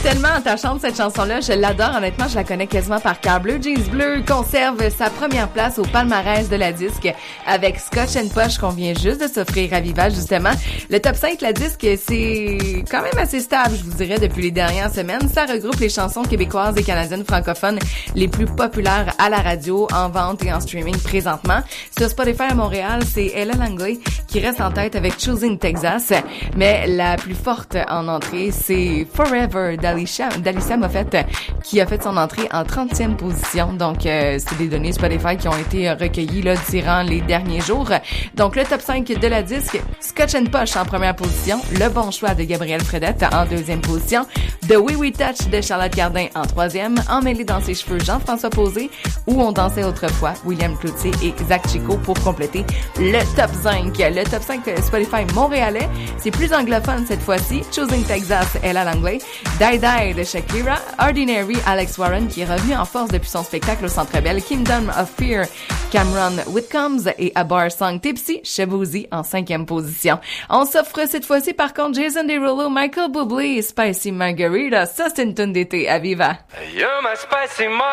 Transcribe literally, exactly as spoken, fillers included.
tellement attachante cette chanson-là, je l'adore, honnêtement, je la connais quasiment par cœur. Bleu Jeans Bleu conserve sa première place au palmarès de la disque avec Scotch and Posh qu'on vient juste de s'offrir à Viva, justement. Le top cinq, la disque, c'est quand même assez stable, je vous dirais, depuis les dernières semaines. Ça regroupe les chansons québécoises et canadiennes francophones les plus populaires à la radio, en vente et en streaming présentement. Sur Spotify à Montréal, c'est Ella Langley qui reste en tête avec Choosing Texas, mais la plus forte en entrée, c'est Forever d'Alicia, d'Alicia Moffett qui a fait son entrée en trentième position. Donc, euh, c'est des données Spotify qui ont été recueillies là durant les derniers jours. Donc, le top cinq de la disque, Scotch and Posh en première position, Le Bon Choix de Gabrielle Fredette en deuxième position, The Wee Wee Touch de Charlotte Cardin en troisième, Emmêlé dans ses cheveux, Jean-François Posé, Où on dansait autrefois, William Cloutier et Zach Chico pour compléter le top cinq. Le top cinq Spotify montréalais, c'est plus anglophone cette fois-ci, Choosing Texas, Ella Langley, Die Die de Shakira, Ordinary, Alex Warren qui est revenu en force depuis son spectacle au Centre Bell, Kingdom of Fear, Cameron Whitcombs et A Bar Song Tipsy, Shaboozey en cinquième position. On s'offre cette fois-ci par contre Jason Derulo, Michael Bublé, Spicy Margarita, ça c'est une tune d'été à Viva. You're my spicy margarita.